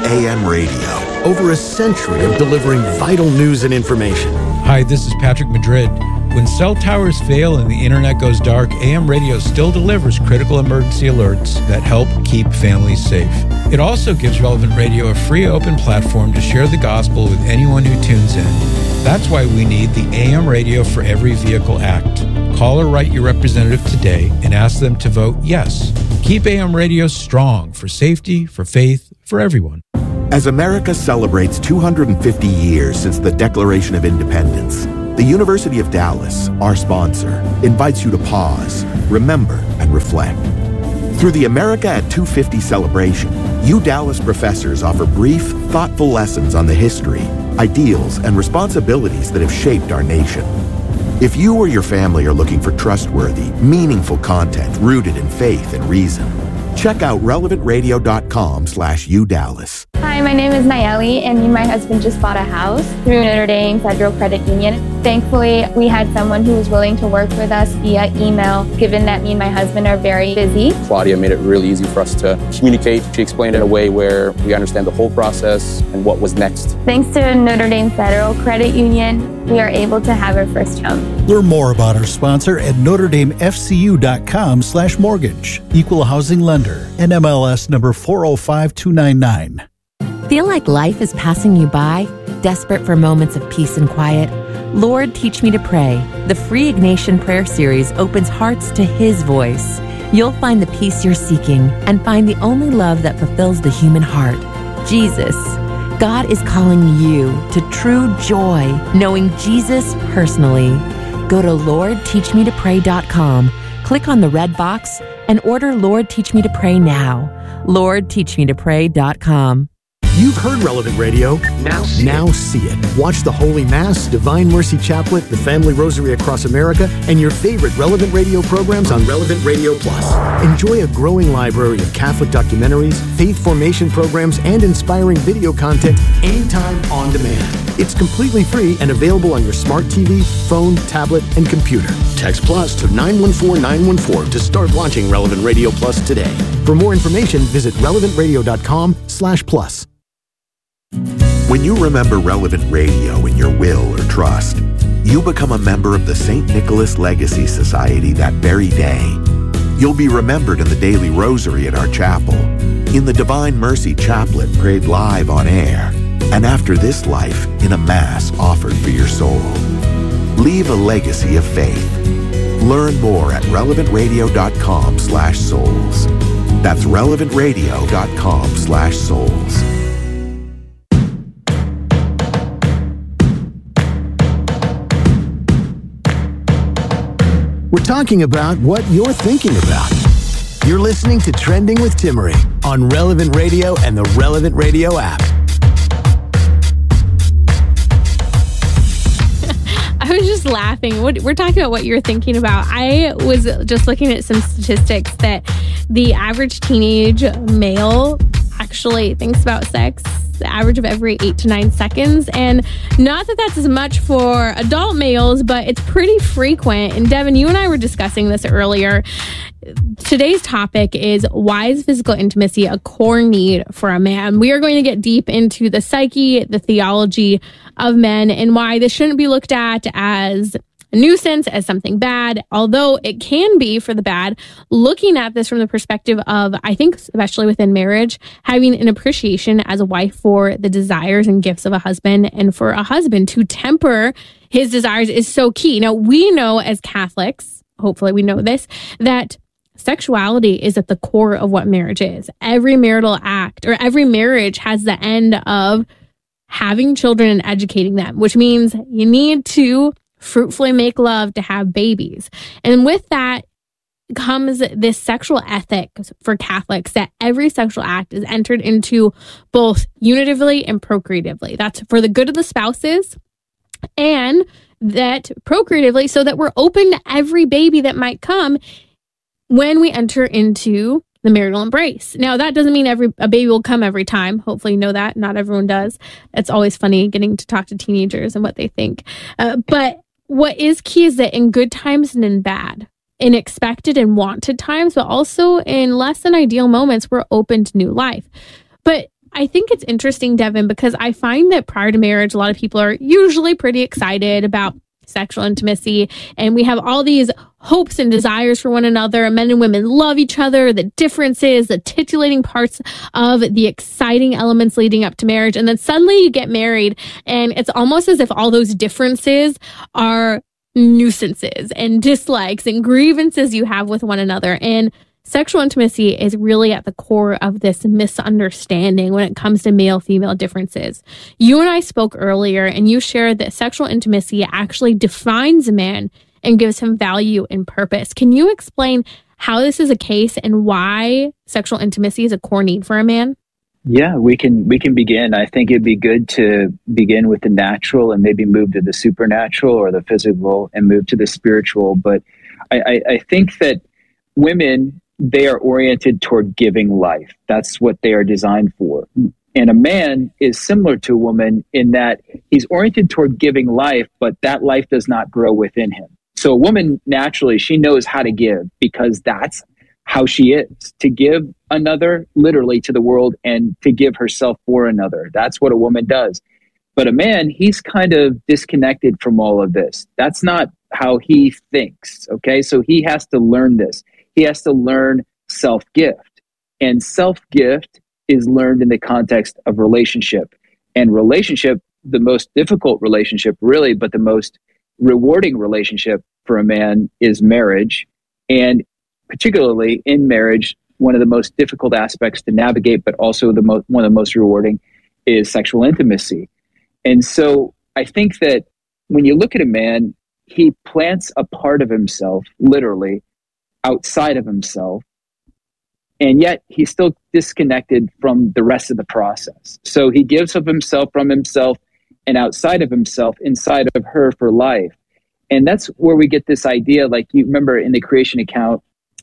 AM radio. Over a century of delivering vital news and information. Hi, this is Patrick Madrid. When cell towers fail and the internet goes dark, AM radio still delivers critical emergency alerts that help keep families safe. It also gives Relevant Radio a free open platform to share the gospel with anyone who tunes in. That's why we need the AM Radio for Every Vehicle Act. Call or write your representative today and ask them to vote yes. Keep AM radio strong for safety, for faith, for everyone. As America celebrates 250 years since the Declaration of Independence, the University of Dallas, our sponsor, invites you to pause, remember, and reflect. Through the America at 250 celebration, you Dallas professors offer brief, thoughtful lessons on the history, ideals, and responsibilities that have shaped our nation. If you or your family are looking for trustworthy, meaningful content rooted in faith and reason, check out relevantradio.com/UDallas. Hi, my name is Nayeli, and me and my husband just bought a house through Notre Dame Federal Credit Union. Thankfully, we had someone who was willing to work with us via email, given that me and my husband are very busy. Claudia made it really easy for us to communicate. She explained it in a way where we understand the whole process and what was next. Thanks to Notre Dame Federal Credit Union, we are able to have our first home. Learn more about our sponsor at NotreDameFCU.com/mortgage. Equal housing lender. NMLS number 405299. Feel like life is passing you by? Desperate for moments of peace and quiet? Lord, Teach Me to Pray. The free Ignatian prayer series opens hearts to His voice. You'll find the peace you're seeking and find the only love that fulfills the human heart, Jesus. God is calling you to true joy, knowing Jesus personally. Go to LordTeachMeToPray.com, click on the red box, and order Lord Teach Me to Pray now. LordTeachMeToPray.com. You've heard Relevant Radio. Now see it. Watch the Holy Mass, Divine Mercy Chaplet, the Family Rosary Across America, and your favorite Relevant Radio programs on Relevant Radio Plus. Enjoy a growing library of Catholic documentaries, faith formation programs, and inspiring video content anytime on demand. It's completely free and available on your smart TV, phone, tablet, and computer. Text Plus to 914914 to start watching Relevant Radio Plus today. For more information, visit relevantradio.com/plus. When you remember Relevant Radio in your will or trust, you become a member of the St. Nicholas Legacy Society that very day. You'll be remembered in the daily rosary at our chapel, in the Divine Mercy Chaplet prayed live on air, and after this life in a Mass offered for your soul. Leave a legacy of faith. Learn more at relevantradio.com/souls. That's relevantradio.com/souls. We're talking about what you're thinking about. You're listening to Trending with Timmerie on Relevant Radio and the Relevant Radio app. I was just laughing. We're talking about what you're thinking about. I was just looking at some statistics that the average teenage male actually thinks about sex the average of every 8 to 9 seconds. And not that that's as much for adult males, but it's pretty frequent. And Devin, you and I were discussing this earlier. Today's topic is, why is physical intimacy a core need for a man? We are going to get deep into the psyche, the theology of men, and why this shouldn't be looked at as a nuisance, as something bad, although it can be for the bad. Looking at this from the perspective of, I think, especially within marriage, having an appreciation as a wife for the desires and gifts of a husband, and for a husband to temper his desires is so key. Now, we know as Catholics, hopefully we know this, that sexuality is at the core of what marriage is. Every marital act or every marriage has the end of having children and educating them, which means you need to fruitfully make love to have babies. And with that comes this sexual ethic for Catholics, that every sexual act is entered into both unitively and procreatively. That's for the good of the spouses, and that procreatively so that we're open to every baby that might come when we enter into the marital embrace. Now, that doesn't mean a baby will come every time. Hopefully you know that. Not everyone does. It's always funny getting to talk to teenagers and what they think. But what is key is that in good times and in bad, in expected and wanted times, but also in less than ideal moments, we're open to new life. But I think it's interesting, Devin, because I find that prior to marriage, a lot of people are usually pretty excited about sexual intimacy, and we have all these hopes and desires for one another. Men and women love each other, the differences, the titillating parts of the exciting elements leading up to marriage. And then suddenly you get married, and it's almost as if all those differences are nuisances and dislikes and grievances you have with one another. And sexual intimacy is really at the core of this misunderstanding when it comes to male-female differences. You and I spoke earlier, and you shared that sexual intimacy actually defines a man and gives him value and purpose. Can you explain how this is a case and why sexual intimacy is a core need for a man? Yeah, we can begin. I think it'd be good to begin with the natural and maybe move to the supernatural or the physical and move to the spiritual. But I think that women, they are oriented toward giving life. That's what they are designed for. And a man is similar to a woman in that he's oriented toward giving life, but that life does not grow within him. So a woman, naturally, she knows how to give because that's how she is, to give another literally to the world and to give herself for another. That's what a woman does. But a man, he's kind of disconnected from all of this. That's not how he thinks, okay? So he has to learn this. He has to learn self-gift. And self-gift is learned in the context of relationship. And relationship, the most difficult relationship really, but the most rewarding relationship for a man is marriage. And particularly in marriage, one of the most difficult aspects to navigate, but also one of the most rewarding, is sexual intimacy. And so I think that when you look at a man, he plants a part of himself, literally, outside of himself, and yet he's still disconnected from the rest of the process. So he gives of himself from himself and outside of himself, inside of her for life. And that's where we get this idea, like you remember in the creation account,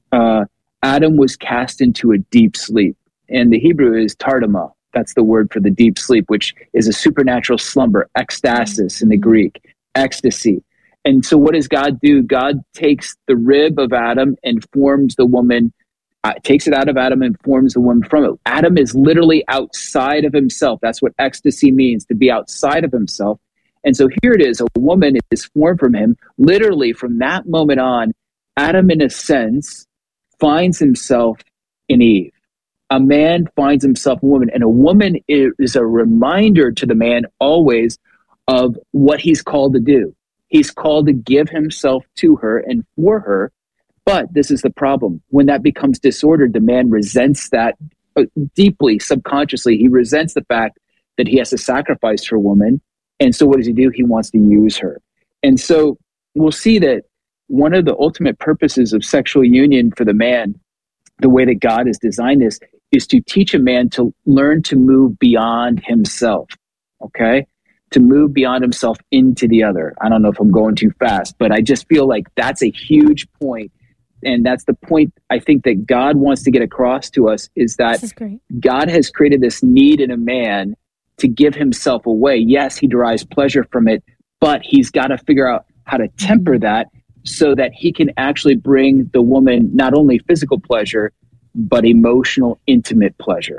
Adam was cast into a deep sleep. And the Hebrew is tardama. That's the word for the deep sleep, which is a supernatural slumber, ecstasis in the Greek, ecstasy. And so what does God do? God takes the rib of Adam and forms the woman, takes it out of Adam and forms the woman from it. Adam is literally outside of himself. That's what ecstasy means, to be outside of himself. And so here it is, a woman is formed from him. Literally from that moment on, Adam, in a sense, finds himself in Eve. A man finds himself a woman, and a woman is a reminder to the man always of what he's called to do. He's called to give himself to her and for her. But this is the problem. When that becomes disordered, the man resents that deeply, subconsciously. He resents the fact that he has to sacrifice for a woman. And so what does he do? He wants to use her. And so we'll see that one of the ultimate purposes of sexual union for the man, the way that God has designed this, is to teach a man to learn to move beyond himself, okay? To move beyond himself into the other. I don't know if I'm going too fast, but I just feel like that's a huge point. And that's the point I think that God wants to get across to us, is that God has created this need in a man to give himself away. Yes, he derives pleasure from it, but he's got to figure out how to temper that so that he can actually bring the woman not only physical pleasure, but emotional, intimate pleasure.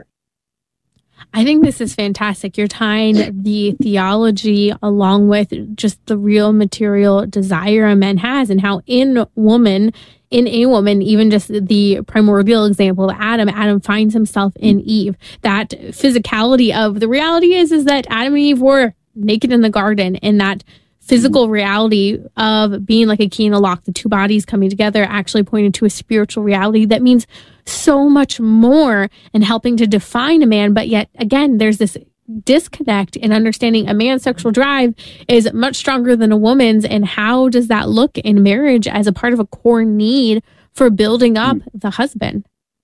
I think this is fantastic. You're tying the theology along with just the real material desire a man has, and how in a woman, even just the primordial example of Adam finds himself in Eve. That physicality of the reality is that Adam and Eve were naked in the garden, and that physical reality of being like a key and a lock, the two bodies coming together, actually pointed to a spiritual reality that means so much more and helping to define a man. But yet again, there's this disconnect in understanding a man's sexual drive is much stronger than a woman's. And how does that look in marriage as a part of a core need for building up the husband?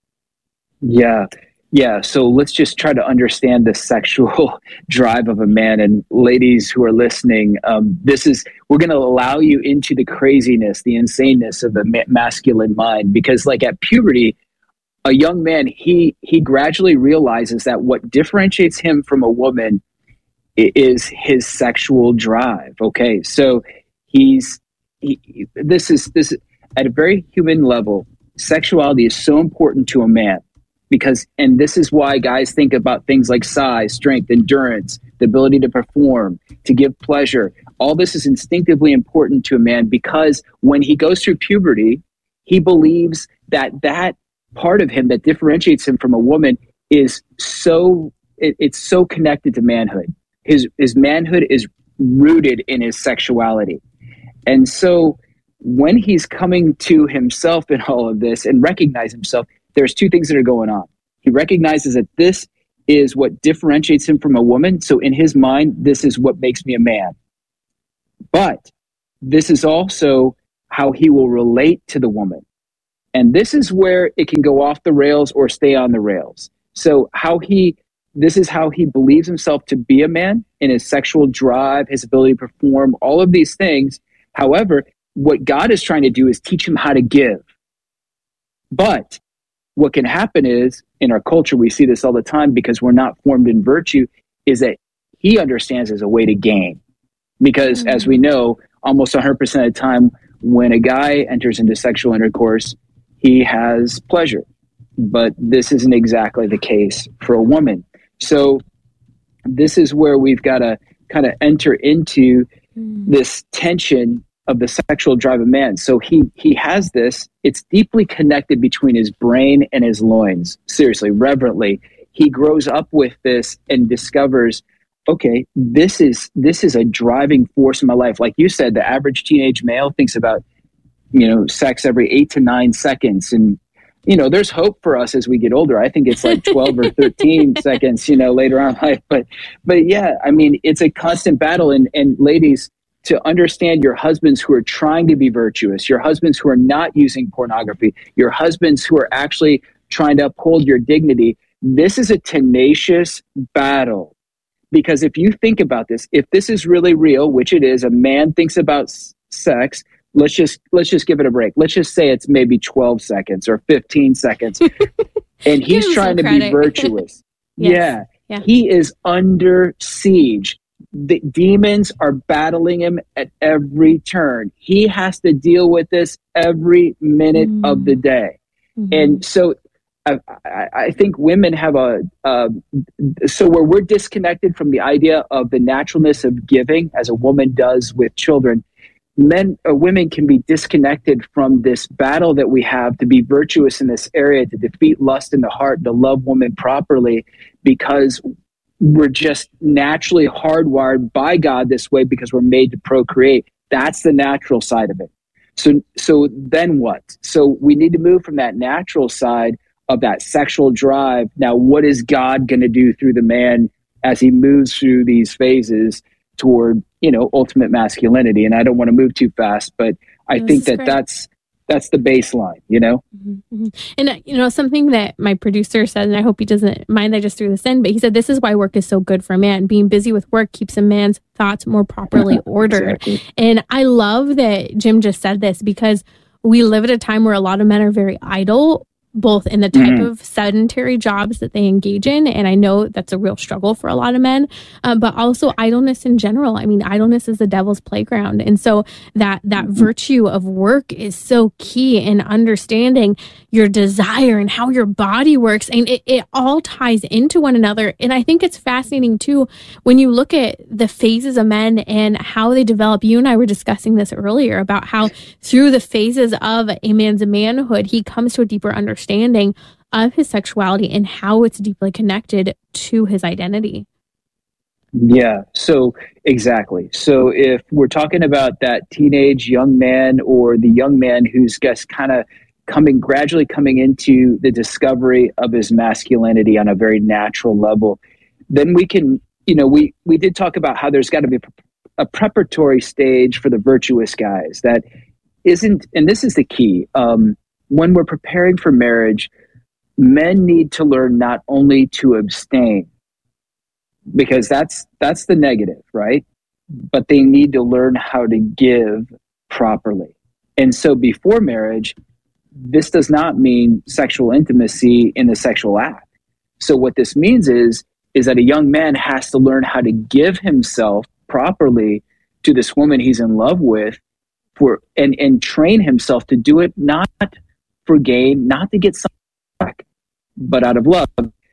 Yeah. So let's just try to understand the sexual drive of a man. And ladies who are listening, we're going to allow you into the craziness, the insaneness of the masculine mind, because like at puberty, a young man, he gradually realizes that what differentiates him from a woman is his sexual drive. Okay. So this is at a very human level, sexuality is so important to a man, and this is why guys think about things like size, strength, endurance, the ability to perform, to give pleasure. All this is instinctively important to a man, because when he goes through puberty, he believes that part of him that differentiates him from a woman is it's so connected to manhood. His manhood is rooted in his sexuality. And so when he's coming to himself in all of this and recognize himself, there's two things that are going on. He recognizes that this is what differentiates him from a woman. So in his mind, this is what makes me a man. But this is also how he will relate to the woman. And this is where it can go off the rails or stay on the rails. So this is how he believes himself to be a man, in his sexual drive, his ability to perform, all of these things. However, what God is trying to do is teach him how to give. But what can happen is, in our culture, we see this all the time because we're not formed in virtue, is that he understands as a way to gain. Because as we know, almost 100% of the time, when a guy enters into sexual intercourse, he has pleasure. But this isn't exactly the case for a woman. So this is where we've got to kind of enter into this tension of the sexual drive of man. So he has this, it's deeply connected between his brain and his loins. Seriously, reverently. He grows up with this and discovers, okay, this is a driving force in my life. Like you said, the average teenage male thinks about, sex every 8 to 9 seconds. And, there's hope for us as we get older. I think it's like 12 or 13 seconds, later on in life. But yeah, I mean, it's a constant battle. And ladies, to understand your husbands who are trying to be virtuous, your husbands who are not using pornography, your husbands who are actually trying to uphold your dignity, this is a tenacious battle. Because if you think about this, if this is really real, which it is, a man thinks about sex, let's just give it a break. Let's just say it's maybe 12 seconds or 15 seconds. And he's trying to be virtuous. Yes. Yeah. He is under siege. The demons are battling him at every turn. He has to deal with this every minute of the day. And so I think women have so where we're disconnected from the idea of the naturalness of giving, as a woman does with children, women can be disconnected from this battle that we have to be virtuous in this area, to defeat lust in the heart, to love women properly, because we're just naturally hardwired by God this way, because we're made to procreate. That's the natural side of it. So then what? So we need to move from that natural side of that sexual drive. Now, what is God going to do through the man as he moves through these phases toward, ultimate masculinity? And I don't want to move too fast, but I think that's the baseline, And, something that my producer said, and I hope he doesn't mind I just threw this in, but he said, this is why work is so good for a man. Being busy with work keeps a man's thoughts more properly ordered. Exactly. And I love that Jim just said this, because we live at a time where a lot of men are very idle, both in the type of sedentary jobs that they engage in. And I know that's a real struggle for a lot of men, but also idleness in general. I mean, idleness is the devil's playground. And so that virtue of work is so key in understanding your desire and how your body works. And it all ties into one another. And I think it's fascinating too, when you look at the phases of men and how they develop. You and I were discussing this earlier about how through the phases of a man's manhood, he comes to a deeper understanding of his sexuality and how it's deeply connected to his identity. Yeah, so exactly. So if we're talking about that teenage young man, or the young man who's just kind of gradually coming into the discovery of his masculinity on a very natural level, then we can, we did talk about how there's got to be a preparatory stage for the virtuous guys that isn't, and this is the key, when we're preparing for marriage, men need to learn not only to abstain, because that's the negative, right? But they need to learn how to give properly. And so before marriage, this does not mean sexual intimacy in the sexual act. So what this means is that a young man has to learn how to give himself properly to this woman he's in love with, and train himself to do it not for gain, not to get something back, but out of love.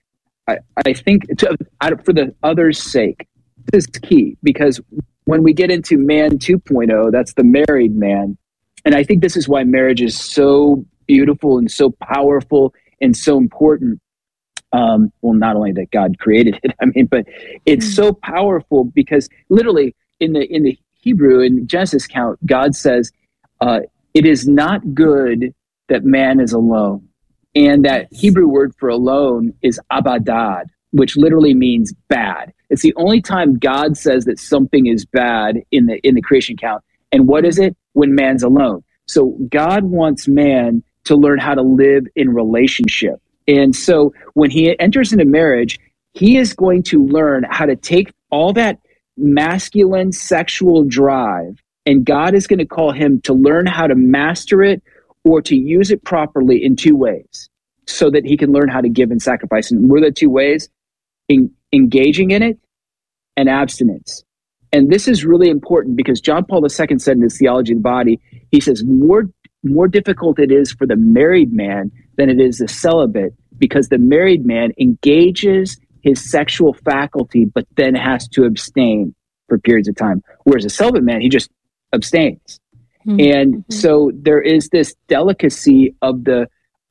I think for the other's sake, this is key, because when we get into man 2.0, that's the married man. And I think this is why marriage is so beautiful and so powerful and so important. Well, not only that God created it, but it's so powerful because literally in the Hebrew, in Genesis account, God says, it is not good that man is alone. And that Hebrew word for alone is abadad, which literally means bad. It's the only time God says that something is bad in the creation account. And what is it? When man's alone. So God wants man to learn how to live in relationship. And so when he enters into marriage, he is going to learn how to take all that masculine sexual drive, and God is going to call him to learn how to master it or to use it properly in two ways so that he can learn how to give and sacrifice. And what are the two ways? Engaging in it and abstinence. And this is really important because John Paul II said in his Theology of the Body, he says more difficult it is for the married man than it is the celibate, because the married man engages his sexual faculty but then has to abstain for periods of time. Whereas a celibate man, he just abstains. And so there is this delicacy of the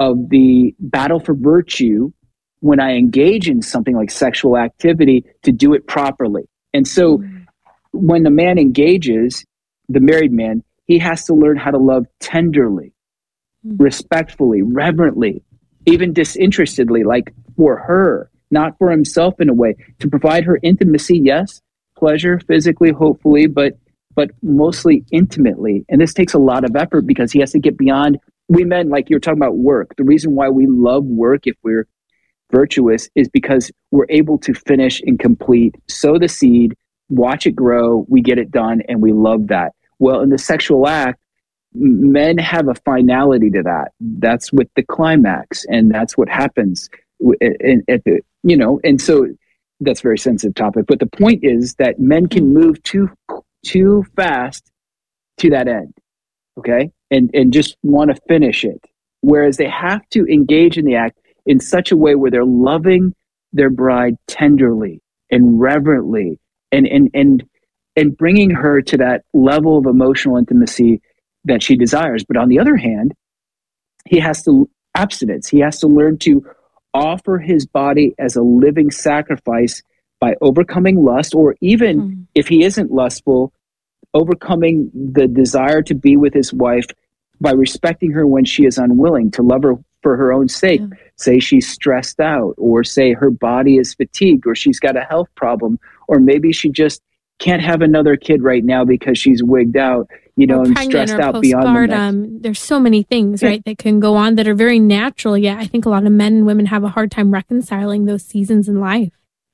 battle for virtue when I engage in something like sexual activity to do it properly. And so when the man engages, the married man, he has to learn how to love tenderly, respectfully, reverently, even disinterestedly, like for her, not for himself in a way, to provide her intimacy, yes, pleasure, physically, hopefully, but mostly intimately. And this takes a lot of effort because he has to get beyond, we men, like you're talking about work. The reason why we love work if we're virtuous is because we're able to finish and complete, sow the seed, watch it grow, we get it done, and we love that. Well, in the sexual act, men have a finality to that. That's with the climax, and that's what happens. And so that's a very sensitive topic. But the point is that men can move too fast to that end, okay? And just want to finish it. Whereas they have to engage in the act in such a way where they're loving their bride tenderly and reverently and bringing her to that level of emotional intimacy that she desires. But on the other hand, he has to abstinence. He has to learn to offer his body as a living sacrifice by overcoming lust, or even if he isn't lustful, overcoming the desire to be with his wife by respecting her when she is unwilling, to love her for her own sake. Say she's stressed out, or say her body is fatigued, or she's got a health problem, or maybe she just can't have another kid right now because she's wigged out, and stressed out beyond the There's so many things, right, that can go on that are very natural. Yet I think a lot of men and women have a hard time reconciling those seasons in life.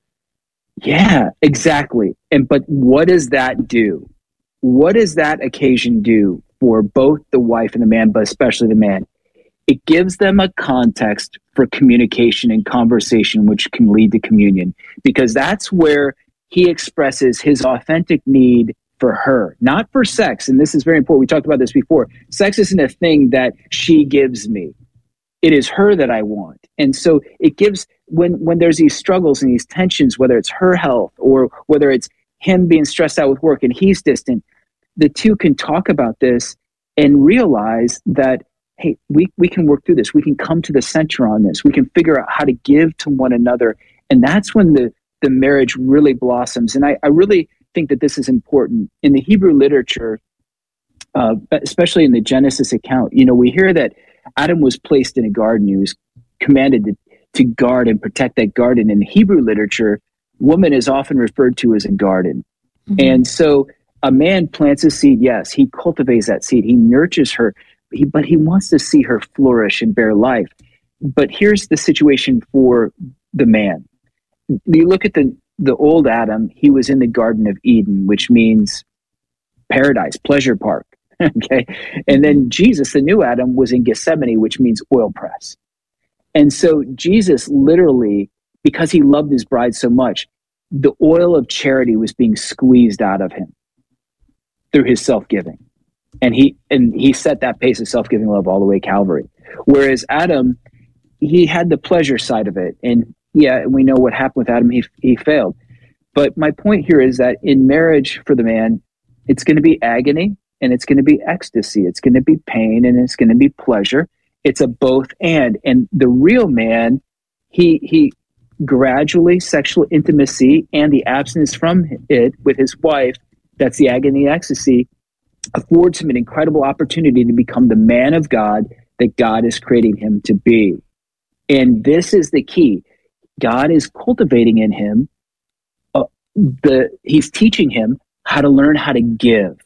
Yeah, exactly. But what does that do? What does that occasion do for both the wife and the man, but especially the man? It gives them a context for communication and conversation, which can lead to communion, because that's where he expresses his authentic need for her, not for sex. And this is very important. We talked about this before. Sex isn't a thing that she gives me. It is her that I want. And so it gives, when there's these struggles and these tensions, whether it's her health or whether it's him being stressed out with work and he's distant, the two can talk about this and realize that, hey, we can work through this. We can come to the center on this. We can figure out how to give to one another. And that's when the marriage really blossoms. And I really think that this is important. In the Hebrew literature, especially in the Genesis account, we hear that Adam was placed in a garden. He was commanded to guard and protect that garden. In Hebrew literature, woman is often referred to as a garden. And so a man plants a seed, yes, he cultivates that seed, he nurtures her, but he wants to see her flourish and bear life. But here's the situation for the man. You look at the old Adam, he was in the Garden of Eden, which means paradise, pleasure park. Okay. And then Jesus, the new Adam, was in Gethsemane, which means oil press. And so Jesus literally, because he loved his bride so much, the oil of charity was being squeezed out of him through his self-giving. And he set that pace of self-giving love all the way to Calvary. Whereas Adam, he had the pleasure side of it. And yeah, we know what happened with Adam. He failed. But my point here is that in marriage for the man, it's going to be agony and it's going to be ecstasy. It's going to be pain and it's going to be pleasure. It's a both and. And the real man, he gradually sexual intimacy and the abstinence from it with his wife, that's the agony ecstasy, affords him an incredible opportunity to become the man of God that God is creating him to be. And this is the key. God is cultivating in him, he's teaching him how to learn how to give,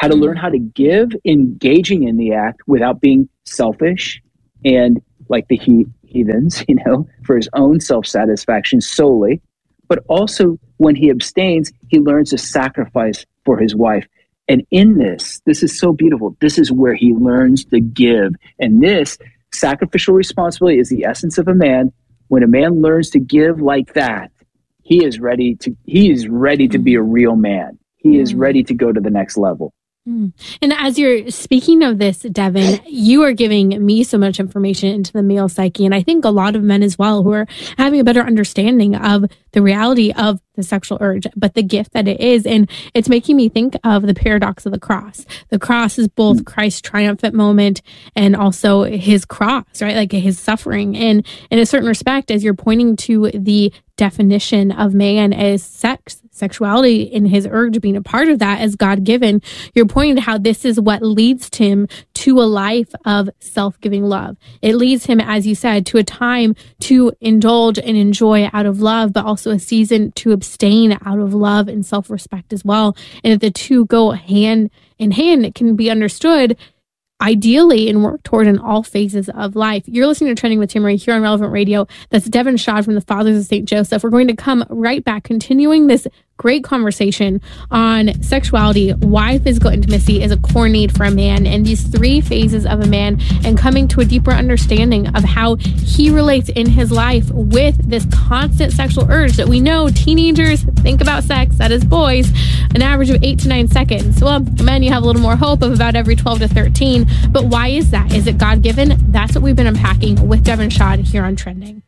engaging in the act without being selfish and like the heathens, for his own self-satisfaction solely. But also when he abstains, he learns to sacrifice for his wife. And in this is so beautiful. This is where he learns to give. And this sacrificial responsibility is the essence of a man. When a man learns to give like that, he is ready to be a real man. He is ready to go to the next level. And as you're speaking of this, Devin, you are giving me so much information into the male psyche. And I think a lot of men as well who are having a better understanding of the reality of the sexual urge, but the gift that it is. And it's making me think of the paradox of the cross. The cross is both Christ's triumphant moment and also his cross, right? Like his suffering. And in a certain respect, as you're pointing to the definition of man as sexuality and his urge being a part of that as God-given, you're pointing to how this is what leads him to a life of self-giving love. It leads him, as you said, to a time to indulge and enjoy out of love, but also a season to abstain out of love and self-respect as well. And if the two go hand in hand, it can be understood ideally and work toward in all phases of life. You're listening to Trending with Timmerie here on Relevant Radio. That's Devin Shad from the Fathers of St. Joseph. We're going to come right back, continuing this great conversation on sexuality, why physical intimacy is a core need for a man, and these three phases of a man, and coming to a deeper understanding of how he relates in his life with this constant sexual urge that we know teenagers think about sex, that is boys, an average of 8 to 9 seconds. Well, men, you have a little more hope of about every 12 to 13. But why is that? Is it God-given? That's what we've been unpacking with Devin Shad here on Trending.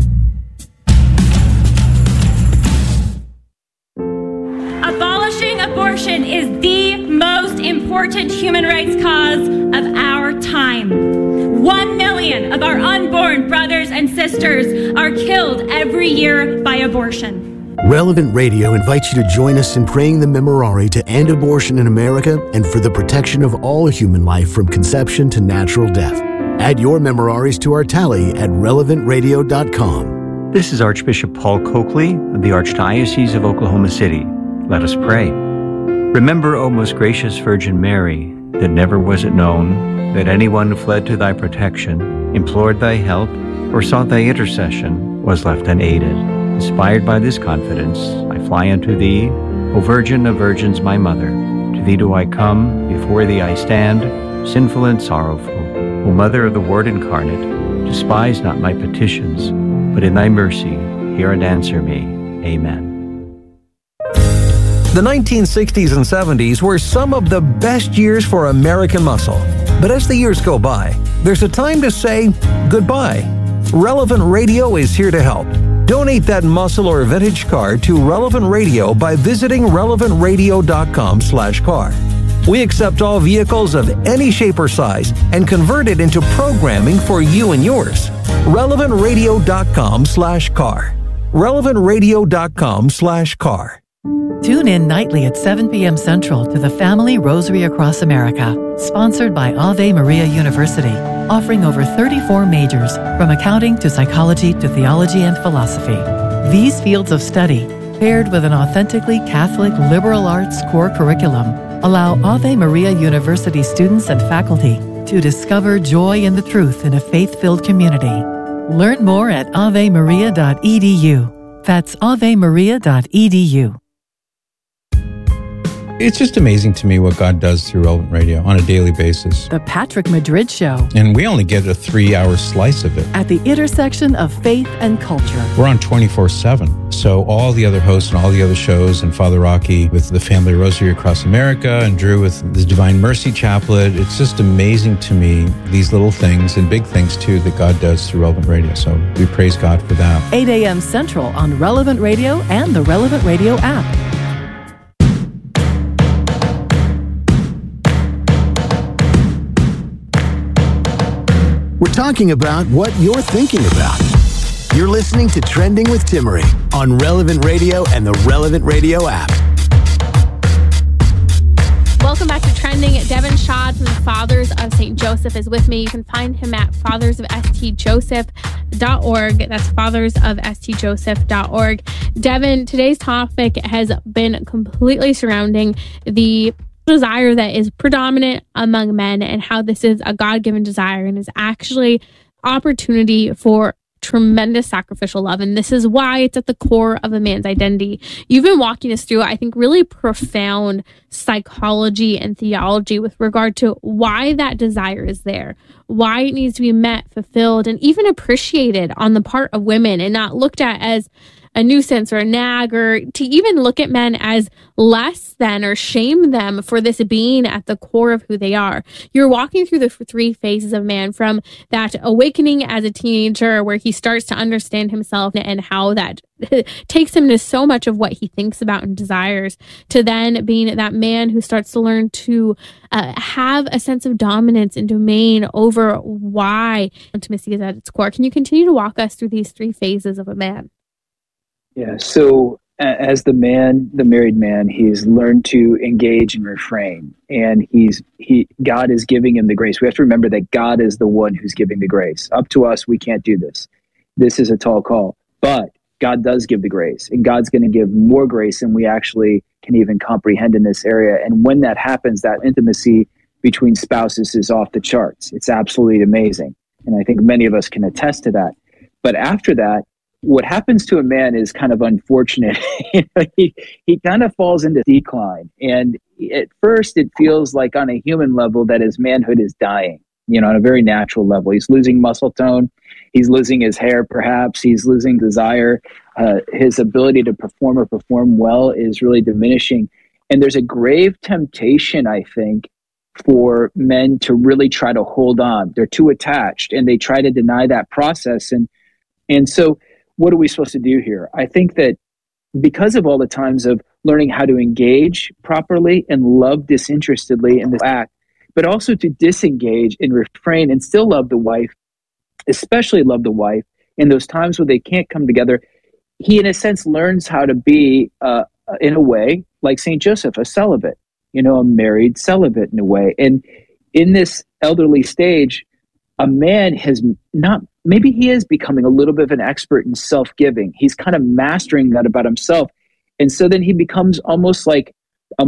Abolishing abortion is the most important human rights cause of our time. 1 million of our unborn brothers and sisters are killed every year by abortion. Relevant Radio invites you to join us in praying the Memorare to end abortion in America and for the protection of all human life from conception to natural death. Add your Memoraries to our tally at relevantradio.com. This is Archbishop Paul Coakley of the Archdiocese of Oklahoma City. Let us pray. Remember, O most gracious Virgin Mary, that never was it known that anyone who fled to thy protection, implored thy help, or sought thy intercession was left unaided. Inspired by this confidence, I fly unto thee, O Virgin of Virgins, my Mother. To thee do I come, before thee I stand, sinful and sorrowful. O Mother of the Word incarnate, despise not my petitions, but in thy mercy hear and answer me. Amen. The 1960s and 70s were some of the best years for American muscle. But as the years go by, there's a time to say goodbye. Relevant Radio is here to help. Donate that muscle or vintage car to Relevant Radio by visiting relevantradio.com/car. We accept all vehicles of any shape or size and convert it into programming for you and yours. relevantradio.com/car. relevantradio.com/car. Tune in nightly at 7 p.m. Central to the Family Rosary Across America, sponsored by Ave Maria University, offering over 34 majors, from accounting to psychology to theology and philosophy. These fields of study, paired with an authentically Catholic liberal arts core curriculum, allow Ave Maria University students and faculty to discover joy in the truth in a faith-filled community. Learn more at avemaria.edu. That's avemaria.edu. It's just amazing to me what God does through Relevant Radio on a daily basis. The Patrick Madrid Show. And we only get a 3-hour slice of it. At the intersection of faith and culture. We're on 24/7. So all the other hosts and all the other shows, and Father Rocky with the Family Rosary Across America, and Drew with the Divine Mercy Chaplet. It's just amazing to me, these little things and big things too that God does through Relevant Radio. So we praise God for that. 8 a.m. Central on Relevant Radio and the Relevant Radio app. We're talking about what you're thinking about. You're listening to Trending with Timmerie on Relevant Radio and the Relevant Radio app. Welcome back to Trending. Devin Shad from the Fathers of St. Joseph is with me. You can find him at fathersofstjoseph.org. That's fathersofstjoseph.org. Devin, today's topic has been completely surrounding the desire that is predominant among men and how this is a God-given desire and is actually opportunity for tremendous sacrificial love. And this is why it's at the core of a man's identity. You've been walking us through, I think, really profound psychology and theology with regard to why that desire is there, why it needs to be met, fulfilled, and even appreciated on the part of women and not looked at as a nuisance or a nag, or to even look at men as less than or shame them for this being at the core of who they are. You're walking through the 3 phases of man, from that awakening as a teenager where he starts to understand himself and how that takes him to so much of what he thinks about and desires, to then being that man who starts to learn to have a sense of dominance and domain over why intimacy is at its core. Can you continue to walk us through these 3 phases of a man? Yeah, so as the married man, he's learned to engage and refrain, and God is giving him the grace. We have to remember that God is the one who's giving the grace. Up to us, we can't do this. This is a tall call, but God does give the grace, and God's going to give more grace than we actually can even comprehend in this area. And when that happens, that intimacy between spouses is off the charts. It's absolutely amazing, and I think many of us can attest to that. But after that, what happens to a man is kind of unfortunate. He kind of falls into decline. And at first it feels like on a human level that his manhood is dying, on a very natural level. He's losing muscle tone. He's losing his hair, perhaps. He's losing desire. His ability to perform well is really diminishing. And there's a grave temptation, I think, for men to really try to hold on. They're too attached and they try to deny that process. And so what are we supposed to do here? I think that because of all the times of learning how to engage properly and love disinterestedly in this act, but also to disengage and refrain and still love the wife, especially love the wife in those times where they can't come together, he in a sense learns how to be, in a way, like St. Joseph, a celibate, a married celibate in a way. And in this elderly stage, a man has not, maybe he is becoming a little bit of an expert in self-giving. He's kind of mastering that about himself. And so then he becomes almost like a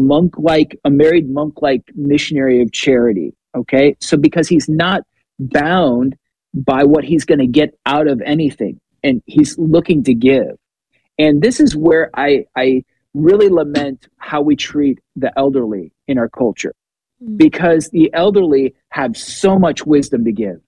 married monk-like missionary of charity. Okay. So because he's not bound by what he's going to get out of anything, and he's looking to give. And this is where I really lament how we treat the elderly in our culture, because the elderly have so much wisdom to give.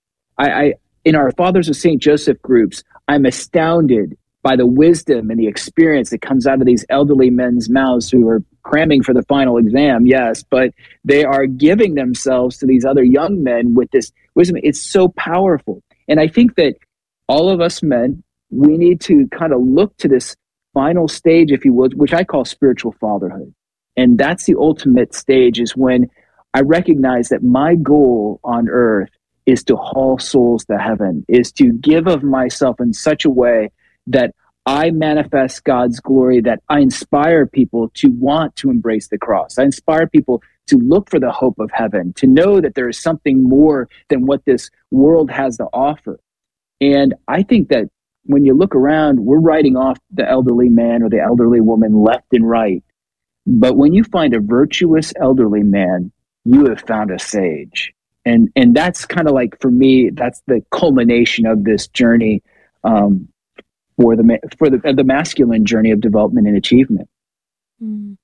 In our Fathers of St. Joseph groups, I'm astounded by the wisdom and the experience that comes out of these elderly men's mouths who are cramming for the final exam, yes, but they are giving themselves to these other young men with this wisdom. It's so powerful. And I think that all of us men, we need to kind of look to this final stage, if you will, which I call spiritual fatherhood. And that's the ultimate stage, is when I recognize that my goal on earth is to haul souls to heaven, is to give of myself in such a way that I manifest God's glory, that I inspire people to want to embrace the cross. I inspire people to look for the hope of heaven, to know that there is something more than what this world has to offer. And I think that when you look around, we're writing off the elderly man or the elderly woman left and right. But when you find a virtuous elderly man, you have found a sage. And that's kind of like, for me, that's the culmination of this journey for the masculine journey of development and achievement.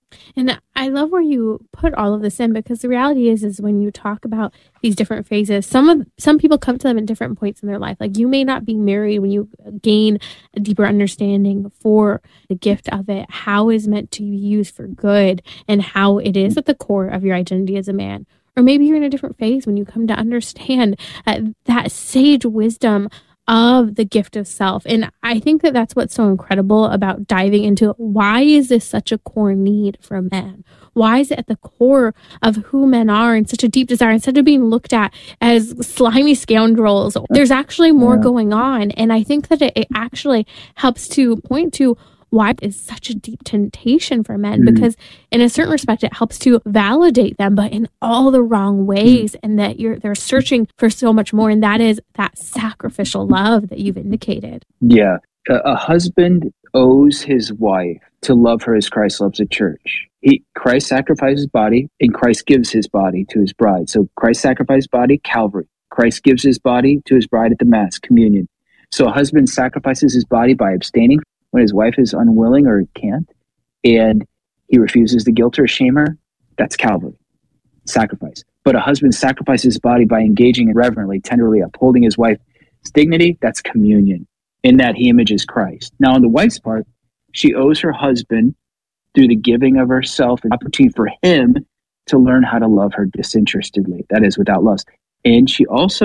And I love where you put all of this in, because the reality is when you talk about these different phases, some people come to them at different points in their life. Like, you may not be married when you gain a deeper understanding for the gift of it, how it's meant to be used for good, and how it is at the core of your identity as a man. Or maybe you're in a different phase when you come to understand that sage wisdom of the gift of self. And I think that that's what's so incredible about diving into why is this such a core need for men? Why is it at the core of who men are and such a deep desire, instead of being looked at as slimy scoundrels? There's actually more going on. And I think that it actually helps to point to why it is such a deep temptation for men, because in a certain respect, it helps to validate them, but in all the wrong ways, and that they're searching for so much more. And that is that sacrificial love that you've indicated. Yeah. A husband owes his wife to love her as Christ loves the church. Christ sacrificed his body, and Christ gives his body to his bride. So Christ sacrificed his body, Calvary. Christ gives his body to his bride at the Mass, communion. So a husband sacrifices his body by abstaining when his wife is unwilling or can't, and he refuses to guilt or shame her. That's Calvary, sacrifice. But a husband sacrifices his body by engaging reverently, tenderly, upholding his wife's dignity. That's communion. In that he images Christ. Now, on the wife's part, she owes her husband, through the giving of herself, an opportunity for him to learn how to love her disinterestedly, that is, without lust. And she also